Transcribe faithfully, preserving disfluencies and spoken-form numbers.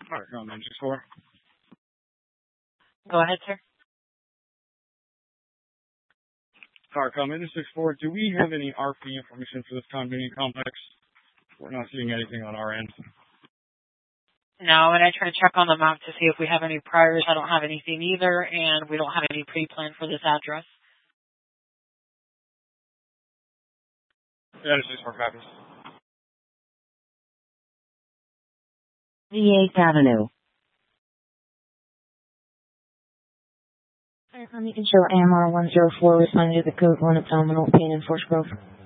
All right, nine six four. Go ahead, sir. Car comment six four. Do we have any R P information for this condominium complex? We're not seeing anything on our end. No, and I try to check on the map to see if we have any priors. I don't have anything either, and we don't have any pre-plan for this address. That is six four copies. V eighth Avenue. Let me show A M R one zero four responding to the code one abdominal pain in Forest Grove.